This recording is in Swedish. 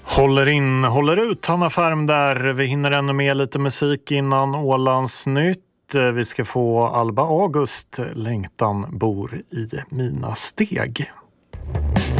Håller in, håller ut, Hanna Färm där. Vi hinner ännu med lite musik innan Ålands nytt. Vi ska få Alba August, Längtan bor i mina steg.